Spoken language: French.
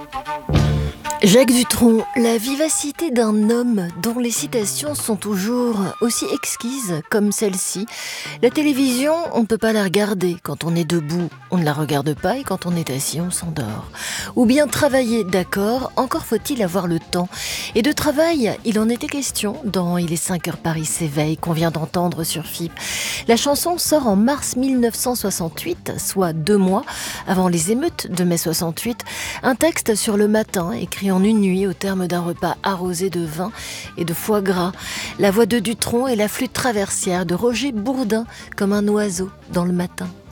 Jacques Dutronc, la vivacité d'un homme dont les citations sont toujours aussi exquises comme celle-ci. La télévision, on ne peut pas la regarder. Quand on est debout, on ne la regarde pas, et quand on est assis, on s'endort. Ou bien travailler, d'accord, encore faut-il avoir le temps. Et de travail, il en était question dans Il est 5 heures, Paris s'éveille, qu'on vient d'entendre sur FIP. La chanson sort en mars 1968, soit 2 mois avant les émeutes de mai 68. Un texte sur le matin, écrit en une nuit au terme d'un repas arrosé de vin et de foie gras. La voix de Dutronc et la flûte traversière de Roger Bourdin comme un oiseau dans le matin.